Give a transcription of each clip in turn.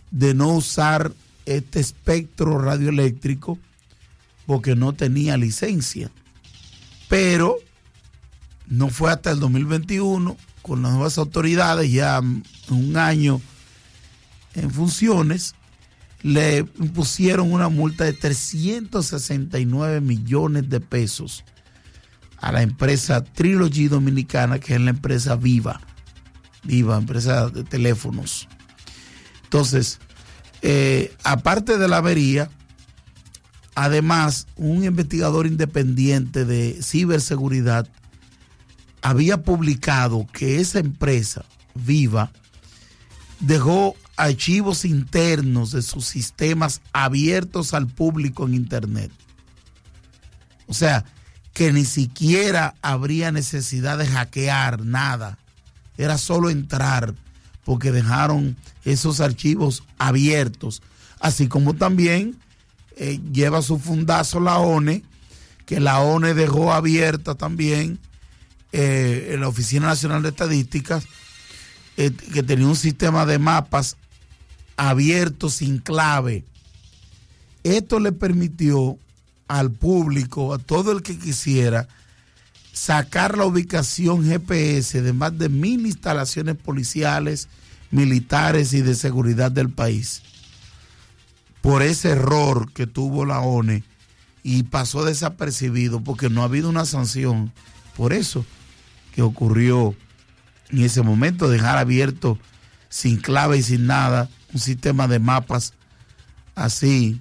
de no usar este espectro radioeléctrico porque no tenía licencia. Pero no fue hasta el 2021, con las nuevas autoridades, ya un año en funciones, le impusieron una multa de 369 millones de pesos a la empresa Trilogy Dominicana, que es la empresa Viva, empresa de teléfonos. Entonces, aparte de la avería, además, un investigador independiente de ciberseguridad había publicado que esa empresa, Viva, dejó archivos internos de sus sistemas abiertos al público en Internet. O sea, que ni siquiera habría necesidad de hackear nada. Era solo entrar, porque dejaron esos archivos abiertos. Así como también lleva su fundazo la ONE, que la ONE dejó abierta también en la Oficina Nacional de Estadísticas, que tenía un sistema de mapas abierto sin clave. Esto le permitió al público, a todo el que quisiera, sacar la ubicación GPS de más de 1,000 instalaciones policiales, militares y de seguridad del país. Por ese error que tuvo la ONE, y pasó desapercibido porque no ha habido una sanción por eso que ocurrió en ese momento, dejar abierto sin clave y sin nada un sistema de mapas así,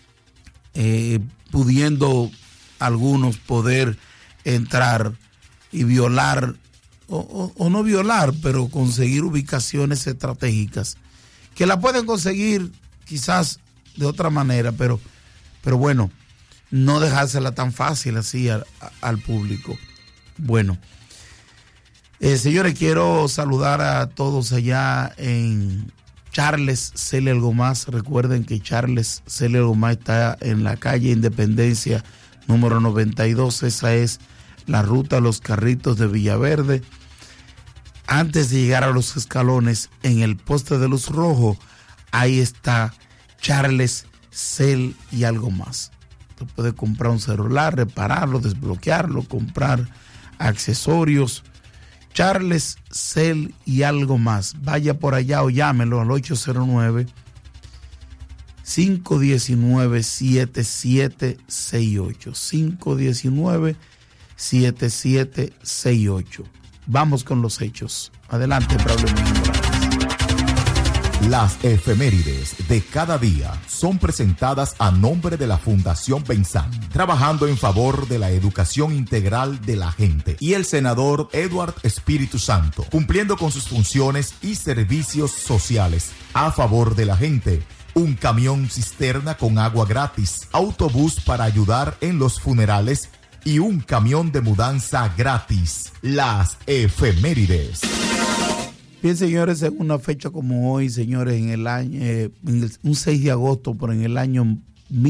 pudiendo algunos poder entrar y violar o no violar, pero conseguir ubicaciones estratégicas que la pueden conseguir quizás de otra manera, pero bueno, no dejársela tan fácil así al público. Bueno, señores, quiero saludar a todos allá en Charles Celia Gomás. Recuerden que Charles Celia Gomás está en la calle Independencia número 92. Esa es la ruta a Los Carritos de Villaverde. Antes de llegar a Los Escalones, en el poste de luz rojo, ahí está Charles Cel y algo más. Usted puede comprar un celular, repararlo, desbloquearlo, comprar accesorios. Charles Cel y algo más. Vaya por allá o llámelo al 809-519-7768. 519-7768. Vamos con los hechos. Adelante, Pablo Morales. Las efemérides de cada día son presentadas a nombre de la Fundación Benzán, trabajando en favor de la educación integral de la gente, y el senador Edward Espíritu Santo, cumpliendo con sus funciones y servicios sociales a favor de la gente. Un camión cisterna con agua gratis, autobús para ayudar en los funerales y un camión de mudanza gratis. Las efemérides. Bien, señores, en una fecha como hoy, señores, en el año, un 6 de agosto, pero en el año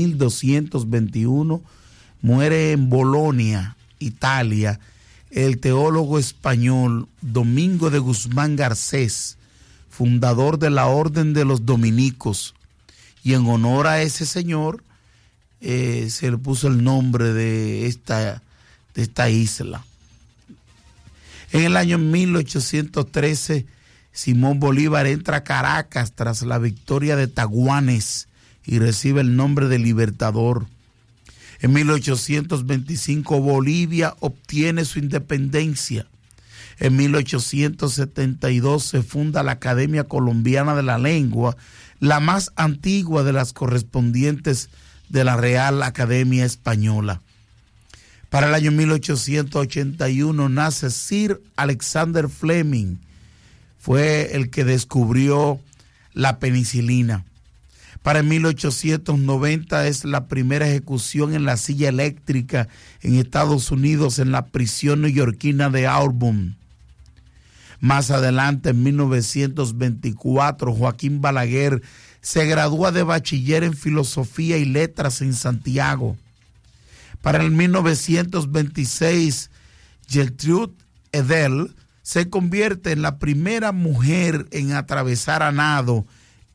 1221, muere en Bolonia, Italia, el teólogo español Domingo de Guzmán Garcés, fundador de la Orden de los Dominicos. Y en honor a ese señor, se le puso el nombre de esta isla. En el año 1813, Simón Bolívar entra a Caracas tras la victoria de Taguanes y recibe el nombre de Libertador. En 1825, Bolivia obtiene su independencia. En 1872 se funda la Academia Colombiana de la Lengua, la más antigua de las correspondientes de la Real Academia Española. Para el año 1881 nace Sir Alexander Fleming. Fue el que descubrió la penicilina. Para 1890 es la primera ejecución en la silla eléctrica en Estados Unidos en la prisión neoyorquina de Auburn. Más adelante, en 1924, Joaquín Balaguer se gradúa de bachiller en Filosofía y Letras en Santiago. Para el 1926, Gertrude Edel se convierte en la primera mujer en atravesar a nado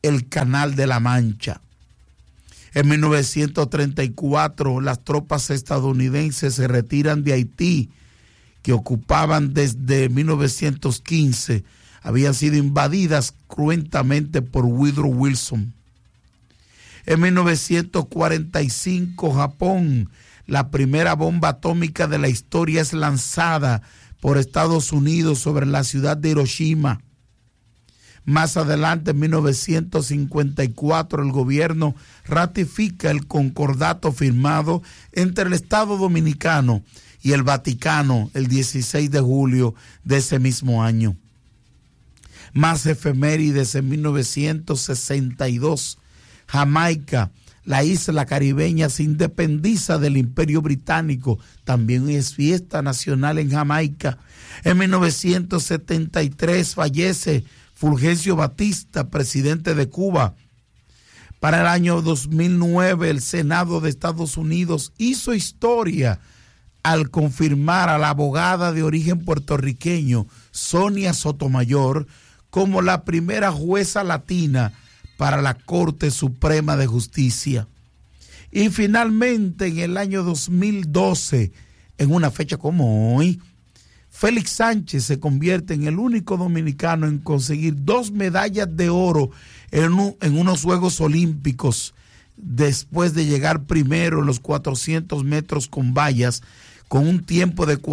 el Canal de la Mancha. En 1934, las tropas estadounidenses se retiran de Haití, que ocupaban desde 1915, habían sido invadidas cruentamente por Woodrow Wilson. En 1945, Japón, la primera bomba atómica de la historia, es lanzada por Estados Unidos sobre la ciudad de Hiroshima. Más adelante, en 1954, el gobierno ratifica el concordato firmado entre el Estado Dominicano y el Vaticano el 16 de julio de ese mismo año. Más efemérides: en 1962, Jamaica, la isla caribeña, se independiza del Imperio Británico. También es fiesta nacional en Jamaica. En 1973 fallece Fulgencio Batista, presidente de Cuba. Para el año 2009, el Senado de Estados Unidos hizo historia al confirmar a la abogada de origen puertorriqueño, Sonia Sotomayor, como la primera jueza latina para la Corte Suprema de Justicia. Y finalmente, en el año 2012, en una fecha como hoy, Félix Sánchez se convierte en el único dominicano en conseguir 2 medallas de oro en unos Juegos Olímpicos, después de llegar primero en los 400 metros con vallas, con un tiempo de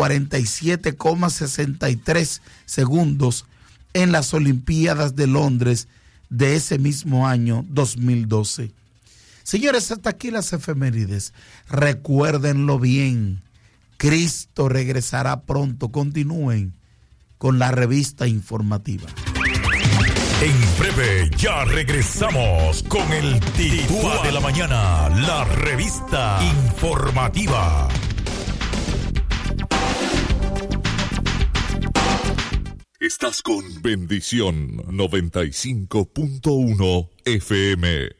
47,63 segundos en las Olimpiadas de Londres de ese mismo año 2012. Señores, hasta aquí las efemérides. Recuérdenlo bien. Cristo regresará pronto. Continúen con la revista informativa. En breve ya regresamos con el Titúa de la Mañana, la revista informativa. Estás con Bendición 95.1 FM.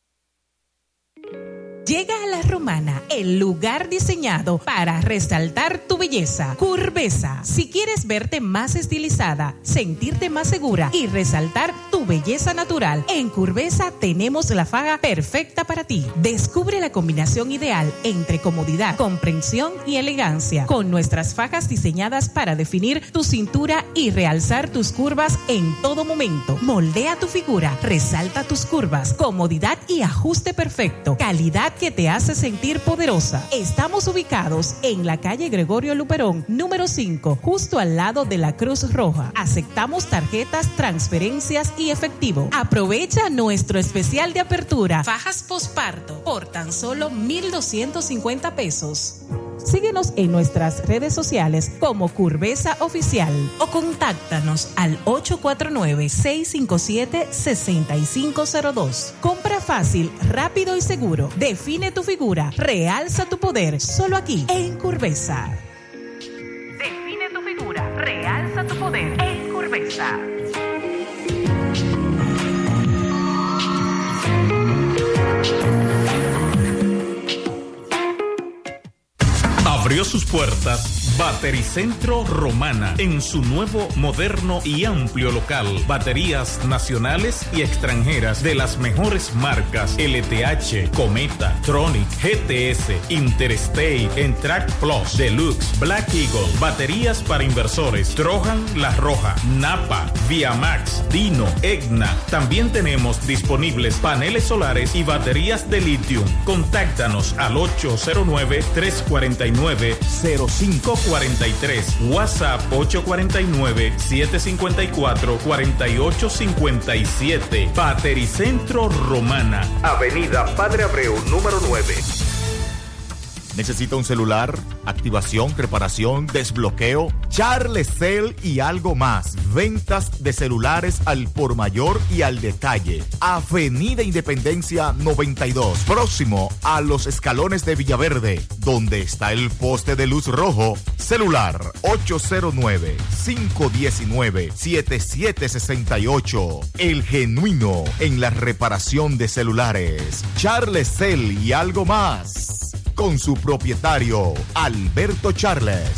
Llega a La Romana, el lugar diseñado para resaltar tu belleza. Curvesa. Si quieres verte más estilizada, sentirte más segura y resaltar tu belleza natural, en Curvesa tenemos la faja perfecta para ti. Descubre la combinación ideal entre comodidad, comprensión y elegancia, con nuestras fajas diseñadas para definir tu cintura y realzar tus curvas en todo momento. Moldea tu figura, resalta tus curvas, comodidad y ajuste perfecto, calidad que te hace sentir poderosa. Estamos ubicados en la calle Gregorio Luperón, número 5, justo al lado de la Cruz Roja. Aceptamos tarjetas, transferencias y efectivo. Aprovecha nuestro especial de apertura, fajas posparto, por tan solo 1,250 pesos. Síguenos en nuestras redes sociales como Curvesa Oficial o contáctanos al 849-657-6502. Compra fácil, rápido y seguro. Define tu figura, realza tu poder, solo aquí en Curvesa. Define tu figura, realza tu poder en Curvesa. Abrió sus puertas Batericentro Romana en su nuevo, moderno y amplio local. Baterías nacionales y extranjeras de las mejores marcas: LTH, Cometa, Tronic, GTS, Interstate, Entrac Plus, Deluxe, Black Eagle. Baterías para inversores: Trojan, La Roja, Napa, Viamax, Dino, Egna. También tenemos disponibles paneles solares y baterías de litio. Contáctanos al 809-349-0543, WhatsApp 849-754-4857. Batericentro Romana, Avenida Padre Abreu, número 9. ¿Necesita un celular? Activación, reparación, desbloqueo, Charles Cell y algo más. Ventas de celulares al por mayor y al detalle. Avenida Independencia 92, próximo a los escalones de Villaverde, donde está el poste de luz rojo. Celular 809-519-7768. El genuino en la reparación de celulares. Charles Cell y algo más. Con su propietario, Alberto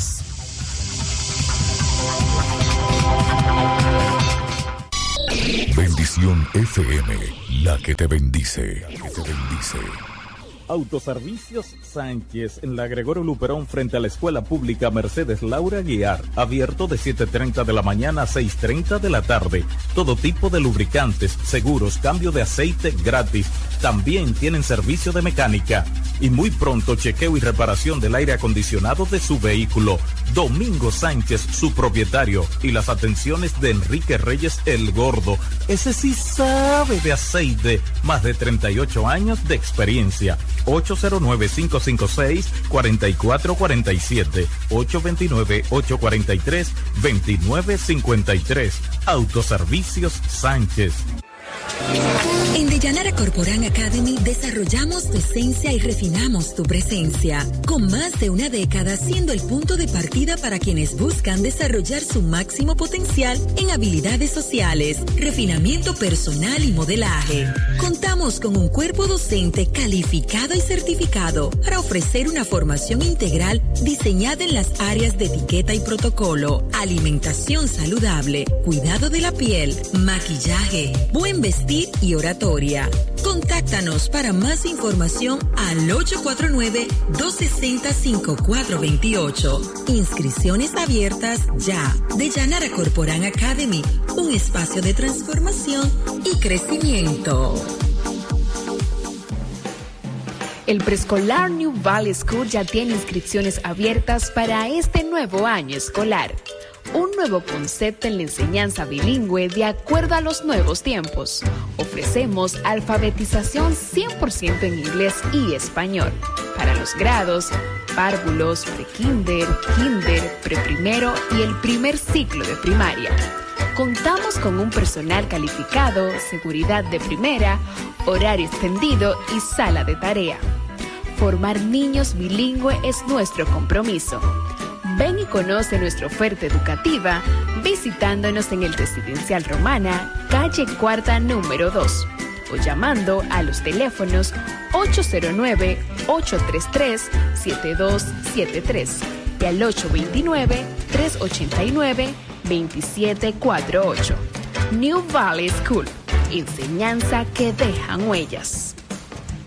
Charles. Bendición FM, la que te bendice. Autoservicios Sánchez en la Gregorio Luperón frente a la Escuela Pública Mercedes Laura Guiar, abierto de 7:30 de la mañana a 6:30 de la tarde. Todo tipo de lubricantes, seguros, cambio de aceite gratis. También tienen servicio de mecánica y muy pronto chequeo y reparación del aire acondicionado de su vehículo. Domingo Sánchez, su propietario, y las atenciones de Enrique Reyes el Gordo. Ese sí sabe de aceite, más de 38 años de experiencia. 809-556-4447, 829-843-2953. Autoservicios Sánchez. En Deyanara Corporán Academy desarrollamos tu esencia y refinamos tu presencia. Con más de una década siendo el punto de partida para quienes buscan desarrollar su máximo potencial en habilidades sociales, refinamiento personal y modelaje. Contamos con un cuerpo docente calificado y certificado para ofrecer una formación integral diseñada en las áreas de etiqueta y protocolo, alimentación saludable, cuidado de la piel, maquillaje, buen vestir y oratoria. Contáctanos para más información al 849-260-5428. Inscripciones abiertas ya. Deyanara Corporán Academy, un espacio de transformación y crecimiento. El preescolar New Valley School ya tiene inscripciones abiertas para este nuevo año escolar. Un nuevo concepto en la enseñanza bilingüe de acuerdo a los nuevos tiempos. Ofrecemos alfabetización 100% en inglés y español para los grados párvulos, prekinder, kinder, preprimero y el primer ciclo de primaria. Contamos con un personal calificado, seguridad de primera, horario extendido y sala de tarea. Formar niños bilingües es nuestro compromiso. Ven y conoce nuestra oferta educativa visitándonos en el Residencial Romana, calle Cuarta número 2, o llamando a los teléfonos 809-833-7273 y al 829-389-2748. New Valley School, enseñanza que dejan huellas.